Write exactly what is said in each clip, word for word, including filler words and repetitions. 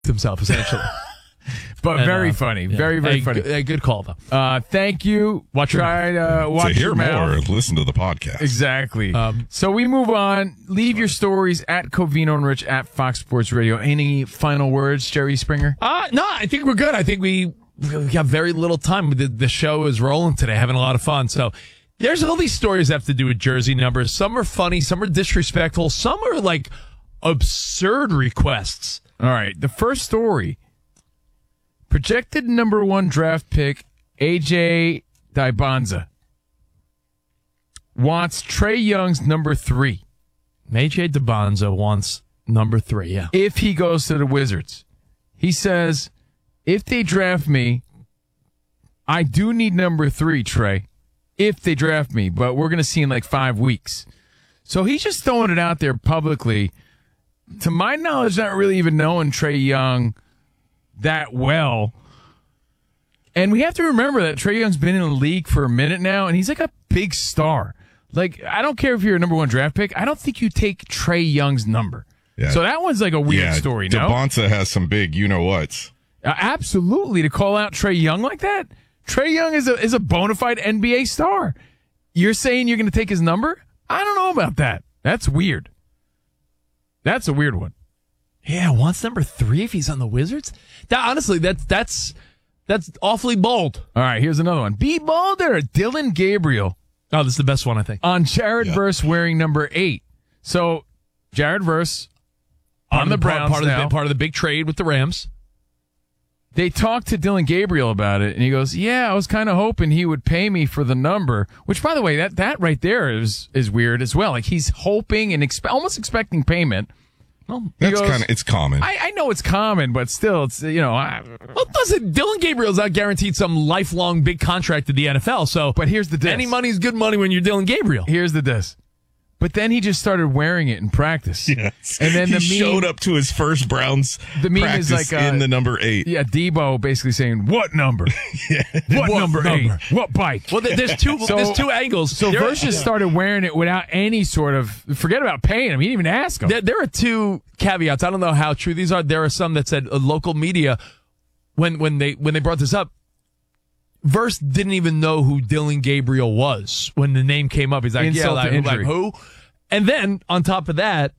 himself, essentially. But and, very uh, funny. Yeah. Very, very hey, funny. G- hey, good call, though. Uh, thank you. Watch your Try to uh, watch to hear your more, mouth. listen to the podcast. Exactly. Um, so we move on. Leave your stories at Covino and Rich at Fox Sports Radio. Any final words, Jerry Springer? Uh, no, I think we're good. I think we, we got very little time. The, the show is rolling today, having a lot of fun. So there's all these stories that have to do with jersey numbers. Some are funny, some are disrespectful, some are like absurd requests. All right. The first story. Projected number one draft pick, A J Dybonza, wants Trae Young's number three. A J Dybonza wants number three, yeah. If he goes to the Wizards. He says, if they draft me, I do need number three, Trey, if they draft me, but we're going to see in like five weeks. So he's just throwing it out there publicly. To my knowledge, not really even knowing Trae Young that well. And we have to remember that Trae Young's been in the league for a minute now, and he's like a big star. Like, I don't care if you're a number one draft pick. I don't think you take Trae Young's number. Yeah. So that one's like a weird yeah, story, no? Dybonza has some big you-know-whats. Uh, absolutely. To call out Trae Young like that? Trae Young is a, is a bona fide N B A star. You're saying you're going to take his number? I don't know about that. That's weird. That's a weird one. Yeah, wants number three if he's on the Wizards? That, honestly, that's that's that's awfully bold. All right, here's another one. Be bolder. Dylan Gabriel. Oh, this is the best one, I think. On Jared Yeah. Verse wearing number eight. So, Jared Verse on the Browns part of now. the, part of the big trade with the Rams. They talked to Dylan Gabriel about it, and he goes, yeah, I was kind of hoping he would pay me for the number, which, by the way, that, that right there is is weird as well. Like, he's hoping and expe- almost expecting payment. Well, That's goes, kind of, it's common. I, I know it's common, but still, it's, you know. I, Well, listen, Dylan Gabriel's not guaranteed some lifelong big contract to the N F L, so. But here's the diss. Any money's good money when you're Dylan Gabriel. Here's the diss. But then he just started wearing it in practice. Yes. And then he the meme, showed up to his first Browns the meme practice is like uh, in the number eight. Yeah, Debo basically saying, what number? Yeah. What, What number, number? eight? What bike? Well, there- there's two So- there's two angles. So there, Verse just started wearing it without any sort of, forget about paying him. He didn't even ask him. there, there are two caveats. I don't know how true these are. There are some that said uh, local media, when when they when they brought this up, Verse didn't even know who Dylan Gabriel was when the name came up. He's like, Insult yeah, to like, injury. like who? And then on top of that,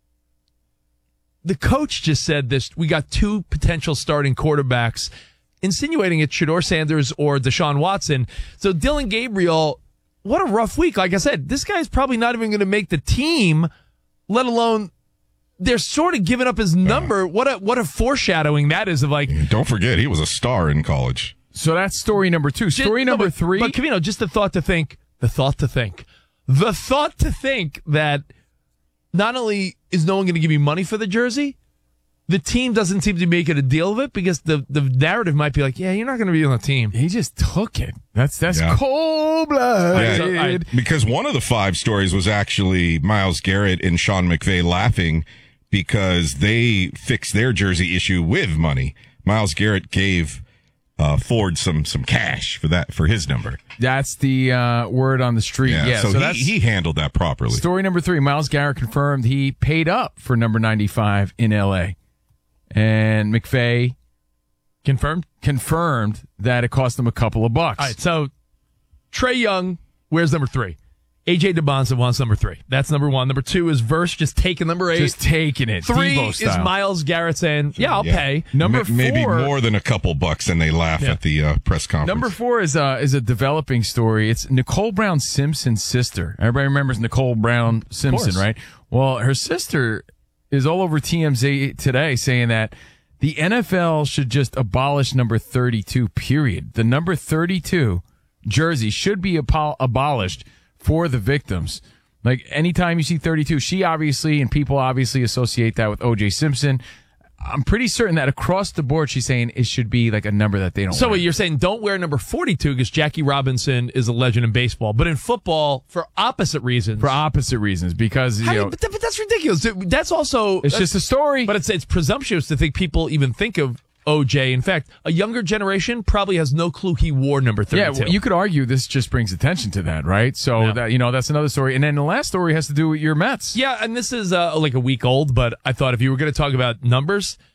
the coach just said this. We got two potential starting quarterbacks, insinuating it's Shedeur Sanders or Deshaun Watson. So Dylan Gabriel, what a rough week. Like I said, this guy's probably not even going to make the team, let alone they're sort of giving up his number. What a what a foreshadowing that is of like. Don't forget, he was a star in college. So that's story number two. Story No, number but- three. But Covino, just the thought to think, the thought to think, the thought to think that not only is no one going to give you money for the jersey, the team doesn't seem to be making a deal of it because the, the narrative might be like, yeah, you're not going to be on the team. He just took it. That's that's Yeah. cold blooded. Yeah, so I- because one of the five stories was actually Myles Garrett and Sean McVay laughing because they fixed their jersey issue with money. Myles Garrett gave uh, Ford some some cash for that for his number. That's the uh, word on the street. Yeah, Yeah, so, so he, that's he handled that properly. story number three. Myles Garrett confirmed he paid up for number ninety-five in L A. And McVay Confirmed? confirmed that it cost him a couple of bucks. All right, so Trae Young, where's number three? A J Dybonza wants number three. That's number one. Number two is Verse just taking number eight. Just taking it. Three Debo is style. Myles Garrett saying, yeah, I'll Yeah. pay. Number M- maybe four- more than a couple bucks, and they laugh Yeah. at the uh, press conference. Number four is uh, is a developing story. It's Nicole Brown Simpson's sister. Everybody remembers Nicole Brown Simpson, course. right? Well, her sister is all over T M Z today saying that the N F L should just abolish number thirty-two, period. The number thirty-two jersey should be abo- abolished for the victims. Like, anytime you see thirty-two, she obviously, and people obviously associate that with O J Simpson. I'm pretty certain that across the board, she's saying it should be like a number that they don't So wear. what you're saying, don't wear number forty-two because Jackie Robinson is a legend in baseball. But in football, for opposite reasons. For opposite reasons, because, you How do know, you- but, that- but that's ridiculous. That's also... it's just a story. But it's it's presumptuous to think people even think of O J. In fact, a younger generation probably has no clue he wore number thirty-two. yeah, well, you could argue this just brings attention to that, right? So, Yeah. that, you know, that's another story. And then the last story has to do with your Mets. Yeah, and this is uh, like a week old, but I thought if you were going to talk about numbers,